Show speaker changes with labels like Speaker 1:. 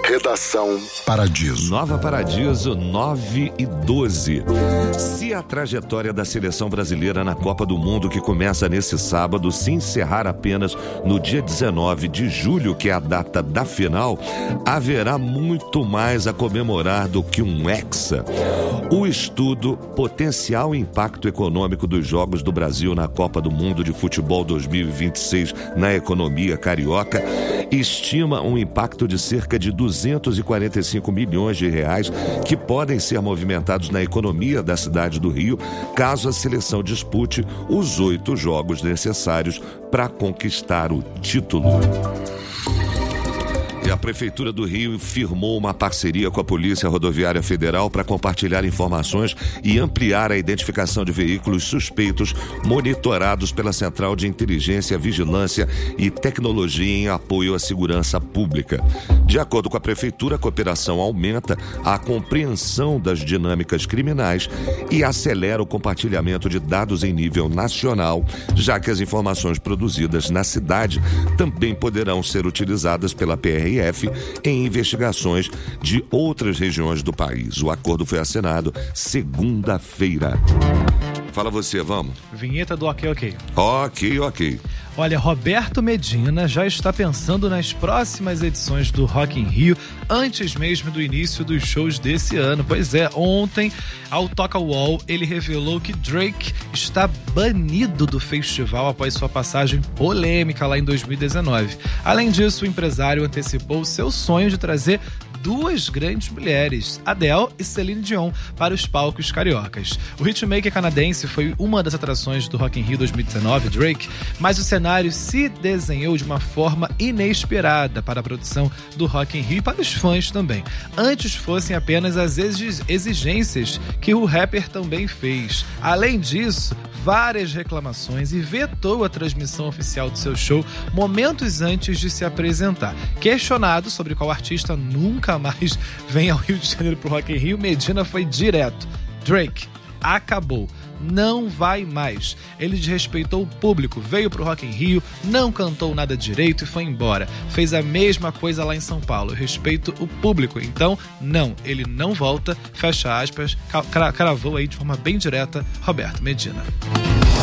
Speaker 1: Redação Paradiso.
Speaker 2: Nova Paradiso 9 e 12. Se a trajetória da seleção brasileira na Copa do Mundo, que começa nesse sábado, se encerrar apenas no dia 19 de julho, que é a data da final, haverá muito mais a comemorar do que um hexa. O estudo Potencial Impacto Econômico dos Jogos do Brasil na Copa do Mundo de Futebol 2026 na economia carioca estima um impacto de cerca de 245 milhões de reais que podem ser movimentados na economia da cidade do Rio, caso a seleção dispute os 8 jogos necessários para conquistar o título. E a Prefeitura do Rio firmou uma parceria com a Polícia Rodoviária Federal para compartilhar informações e ampliar a identificação de veículos suspeitos monitorados pela Central de Inteligência, Vigilância e Tecnologia em apoio à segurança pública. De acordo com a Prefeitura, a cooperação aumenta a compreensão das dinâmicas criminais e acelera o compartilhamento de dados em nível nacional, já que as informações produzidas na cidade também poderão ser utilizadas pela PRF em investigações de outras regiões do país. O acordo foi assinado segunda-feira. Fala você, vamos.
Speaker 3: Vinheta do Ok.
Speaker 2: Ok.
Speaker 3: Olha, Roberto Medina já está pensando nas próximas edições do Rock in Rio, antes mesmo do início dos shows desse ano. Pois é, ontem, ao Toca Wall, ele revelou que Drake está banido do festival após sua passagem polêmica lá em 2019. Além disso, o empresário antecipou seu sonho de trazer 2 grandes mulheres, Adele e Celine Dion, para os palcos cariocas. O hitmaker canadense foi uma das atrações do Rock in Rio 2019, Drake, mas o cenário se desenhou de uma forma inesperada para a produção do Rock in Rio e para os fãs também. Antes fossem apenas as exigências que o rapper também fez. Além disso, várias reclamações e vetou a transmissão oficial do seu show momentos antes de se apresentar. Questionado sobre qual artista nunca mais vem ao Rio de Janeiro pro Rock in Rio, Medina foi direto. Drake, acabou. Não vai mais. Ele desrespeitou o público, veio pro Rock in Rio, não cantou nada direito e foi embora. Fez a mesma coisa lá em São Paulo. Eu respeito o público, então não, ele não volta. Fecha aspas, cravou aí de forma bem direta Roberto Medina.